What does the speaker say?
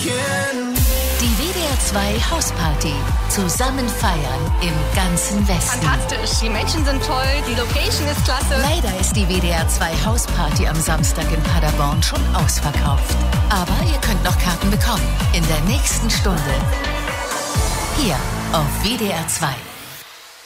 Die WDR 2 Hausparty. Zusammen feiern im ganzen Westen. Fantastisch, die Menschen sind toll, die Location ist klasse. Leider ist die WDR 2 Hausparty am Samstag in Paderborn schon ausverkauft. Aber ihr könnt noch Karten bekommen. In der nächsten Stunde. Hier auf WDR 2.